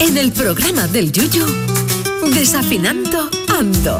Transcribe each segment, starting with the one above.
En el programa del Yuyu, Desafinando Ando.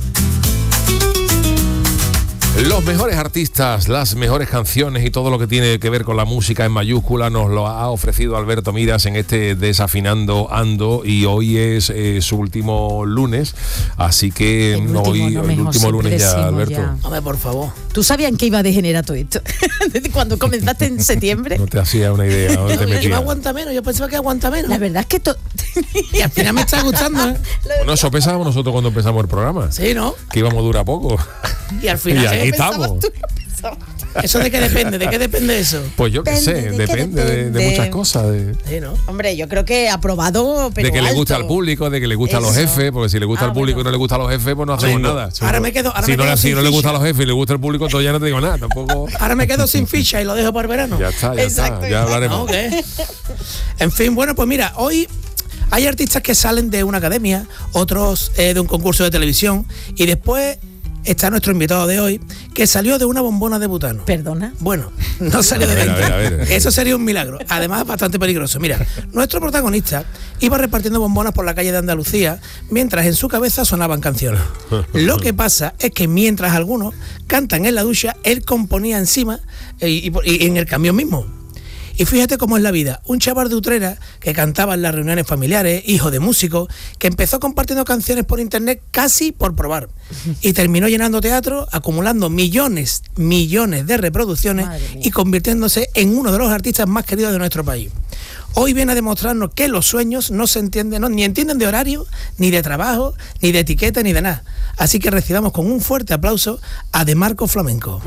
Los mejores artistas, las mejores canciones y todo lo que tiene que ver con la música en mayúscula nos lo ha ofrecido Alberto Miras en este Desafinando Ando, y hoy es su último lunes, así que el último lunes ya, Alberto. Ya. Hombre, por favor. ¿Tú sabías en qué iba a degenerar todo esto? Desde cuando comenzaste en septiembre. No te hacía una idea, ¿dónde te Iba a metías? aguantar menos, yo pensaba que aguanta menos. La verdad es que Y al final me está gustando, ¿eh? Bueno, eso pensábamos nosotros cuando empezamos el programa, Sí, ¿no? que íbamos a durar poco. Y al final. Y aquí estamos. ¿Eso de qué depende? ¿De qué depende eso? Pues yo qué sé, depende de muchas cosas. Sí, ¿no? Hombre, yo creo que aprobado, pero De que le alto. gusta al público, de que le gusta a los Eso. jefes, porque si le gusta al público y no le gusta a los jefes, pues no hacemos nada. Ahora me quedo Si no sin le gusta a ficha. los jefes y le gusta al público, entonces ya no te digo nada, tampoco. Ahora me quedo sin ficha y lo dejo para el verano. Ya está, Exacto, ya hablaremos. ¿No? ¿Qué? En fin, bueno, pues mira, hoy hay artistas que salen de una academia, otros de un concurso de televisión, y después está nuestro invitado de hoy, que salió de una bombona de butano. Perdona. Bueno, no salió de A ver, 20. a ver. Eso sería un milagro. Además, bastante peligroso. Mira, nuestro protagonista iba repartiendo bombonas por la calle de Andalucía mientras en su cabeza sonaban canciones. Lo que pasa es que mientras algunos cantan en la ducha, él componía encima y en el camión mismo. Y fíjate cómo es la vida. Un chaval de Utrera que cantaba en las reuniones familiares, hijo de músico, que empezó compartiendo canciones por internet casi por probar. Y terminó llenando teatro, acumulando millones de reproducciones y convirtiéndose en uno de los artistas más queridos de nuestro país. Hoy viene a demostrarnos que los sueños no se entienden, ni entienden de horario, ni de trabajo, ni de etiqueta, ni de nada. Así que recibamos con un fuerte aplauso a De Marco Flamenco.